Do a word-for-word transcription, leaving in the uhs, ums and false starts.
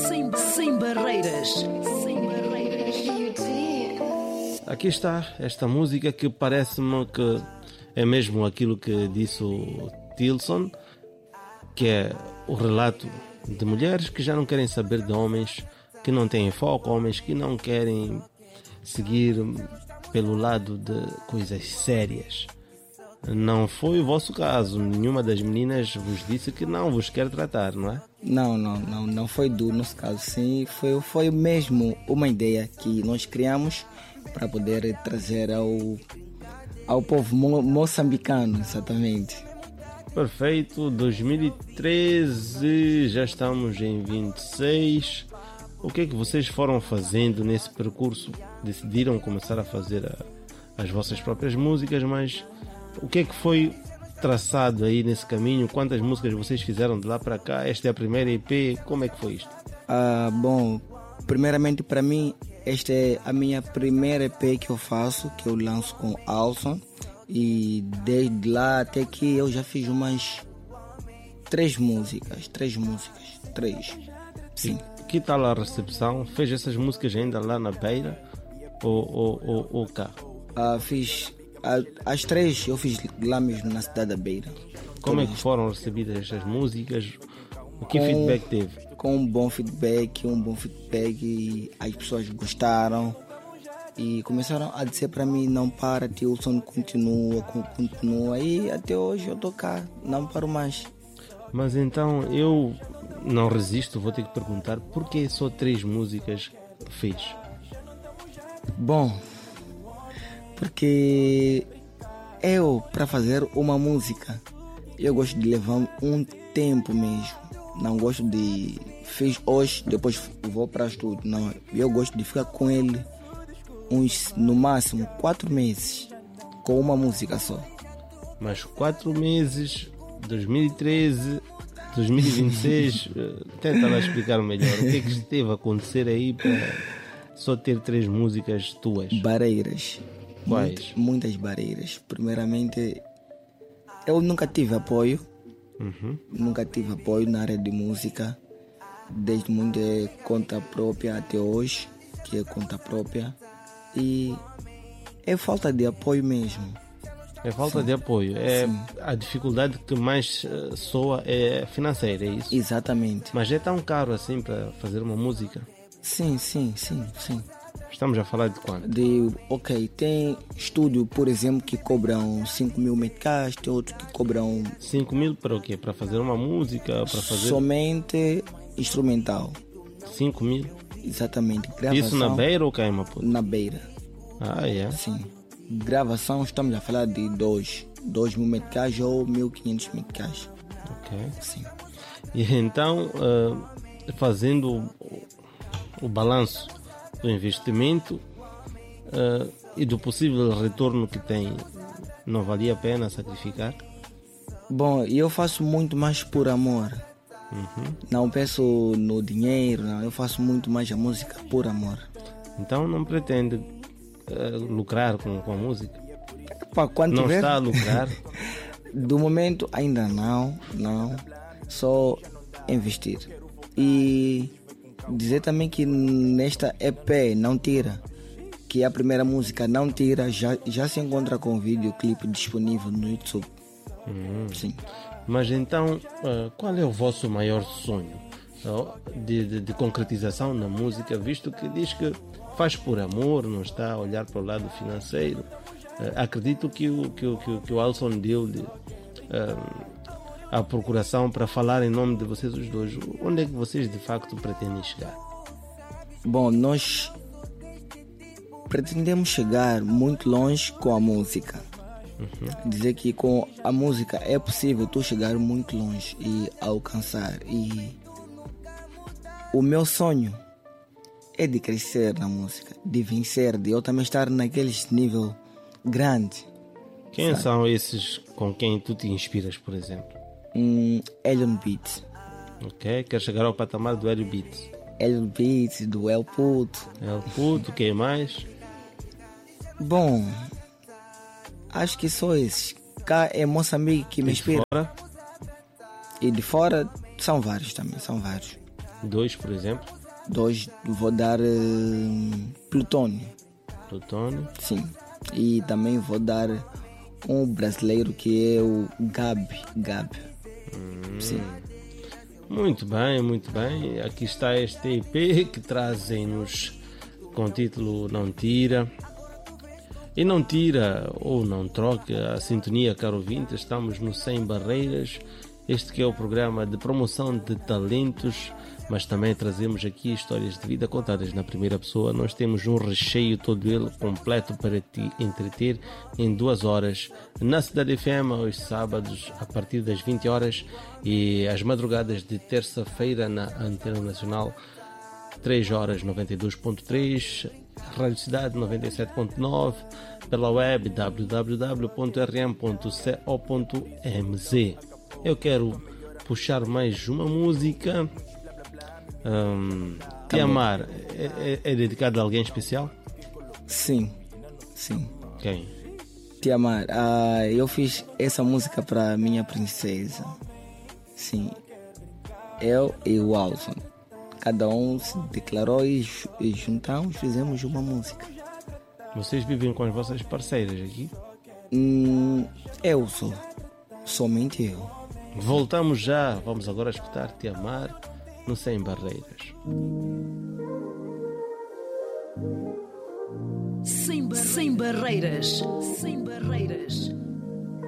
sem, sem barreiras. Sem barreiras. Aqui está esta música que parece-me que é mesmo aquilo que disse o Tilson, que é o relato de mulheres que já não querem saber de homens, que não têm foco, homens que não querem seguir pelo lado de coisas sérias. Não foi o vosso caso, nenhuma das meninas vos disse que não vos quer tratar, não é? Não, não, não, não foi do nosso caso, sim, foi, foi mesmo uma ideia que nós criamos para poder trazer ao, ao povo mo moçambicano, exatamente. Perfeito, dois mil e treze, já estamos em vinte e seis. O que é que vocês foram fazendo nesse percurso? Decidiram começar a fazer a, as vossas próprias músicas, mas o que é que foi traçado aí nesse caminho? Quantas músicas vocês fizeram de lá para cá? Esta é a primeira E P, como é que foi isto? Ah, bom, primeiramente para mim, esta é a minha primeira E P que eu faço, que eu lanço com Alson. E desde lá até que eu já fiz umas três músicas, três músicas, três, sim. E que tal a recepção? Fez essas músicas ainda lá na Beira ou, ou, ou, ou cá? Ah, fiz a, as três, eu fiz lá mesmo na cidade da Beira. Como é que foram recebidas estas músicas? O que com, feedback teve? Com um bom feedback, um bom feedback e as pessoas gostaram. E começaram a dizer para mim, não para, Tilson, continua, continua. E até hoje eu estou cá, não paro mais. Mas então eu não resisto, vou ter que perguntar, por que só três músicas fez? Bom, porque eu, para fazer uma música, eu gosto de levar um tempo mesmo. Não gosto de... Fiz hoje, depois vou para o estúdio. Não, eu gosto de ficar com ele uns, no máximo, quatro meses com uma música só. Mas quatro meses, dois mil e treze, dois mil e vinte e seis, tenta lá explicar melhor. O que é que esteve a acontecer aí para só ter três músicas tuas? Barreiras. Quais? Muitas, muitas barreiras. Primeiramente, eu nunca tive apoio. Uhum. Nunca tive apoio na área de música. Desde muito é conta própria até hoje, que é conta própria. E é falta de apoio mesmo. É falta Sim. de apoio. É Sim. a dificuldade que mais uh, soa é financeira, é isso? Exatamente. Mas é tão caro assim para fazer uma música? Sim, sim, sim, sim. Estamos a falar de quanto? De, ok, tem estúdio, por exemplo, que cobram cinco mil meticais, tem outros que cobram... cinco mil para o quê? Para fazer uma música? Para fazer... Somente instrumental. cinco mil? Exatamente. Gravação, isso na Beira ou cá em Maputo? Na Beira. Ah, é? Sim. Gravação, estamos a falar de dois. dois mil meticais ou mil e quinhentos meticais. Ok. Sim. E então, uh, fazendo o, o balanço do investimento uh, e do possível retorno que tem, não valia a pena sacrificar? Bom, eu faço muito mais por amor. Uhum. Não penso no dinheiro, não. Eu faço muito mais a música por amor. Então não pretende uh, lucrar com, com a música? Pá, quando não tiver... está a lucrar? Do momento ainda não, não. Só investir. E dizer também que nesta E P não tira, que a primeira música não tira, já, já se encontra com o videoclipe disponível no YouTube. Uhum. Sim. Mas então, uh, qual é o vosso maior sonho uh, de, de, de concretização na música, visto que diz que faz por amor, não está a olhar para o lado financeiro? Uh, acredito que o, que, o, que, o, que o Alson deu de, uh, a procuração para falar em nome de vocês os dois. Onde é que vocês de facto pretendem chegar? Bom, nós pretendemos chegar muito longe com a música. Uhum. Dizer que com a música é possível tu chegar muito longe e alcançar. E o meu sonho é de crescer na música, de vencer, de eu também estar naqueles nível grande. Quem sabe? São esses com quem tu te inspiras, por exemplo? Um, Elion Beats. Ok, quer chegar ao patamar do Hélio Beats. Elion Beats, do El Puto. El Puto, quem mais? Bom, acho que só esses. Cá é Moçambique que me E inspira. fora? E de fora são vários também, são vários. Dois, por exemplo. Dois, vou dar uh, Plutônio. Plutônio. Sim. E também vou dar um brasileiro que é o Gabi. Gabi. Hum. Sim. Muito bem, muito bem. Aqui está este E P que trazem-nos com o título Não Tira. E não tira ou não troca a sintonia, caro ouvinte. Estamos no Sem Barreiras. Este que é o programa de promoção de talentos, mas também trazemos aqui histórias de vida contadas na primeira pessoa. Nós temos um recheio todo ele completo para te entreter em duas horas na Cidade F M, aos sábados a partir das vinte horas e às madrugadas de terça-feira na Antena Nacional três horas noventa e dois ponto três, Rádio Cidade noventa e sete ponto nove, pela web w w w ponto r m ponto co ponto m z. Eu quero puxar mais uma música. Um, Te Amar é, é, é dedicado a alguém especial? Sim, sim. Quem? Te Amar. Ah, eu fiz essa música para minha princesa. Sim. Eu e o Alson. Cada um se declarou e, e juntamos, fizemos uma música. Vocês vivem com as vossas parceiras aqui? Hum, eu sou. Somente eu. Voltamos já. Vamos agora escutar Te Amar no Sem Barreiras. Sem, bar Sem barreiras. Sem barreiras.